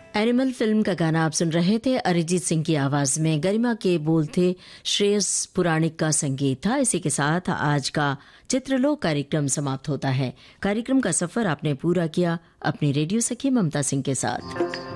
Animal film का गाना आप सुन रहे थे। अरिजीत सिंह की आवाज में गरिमा के बोल थे, श्रेयस पुराणिक का संगीत था। इसी के साथ आज का चित्रलोक कार्यक्रम समाप्त होता है। कार्यक्रम का सफर आपने पूरा किया अपनी रेडियो सखी ममता सिंह के साथ।